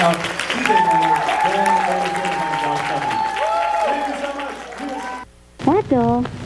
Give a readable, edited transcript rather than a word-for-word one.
about DJ Mayor, Dan Mayor, and Josh Duffy. Thank you so much. What, though?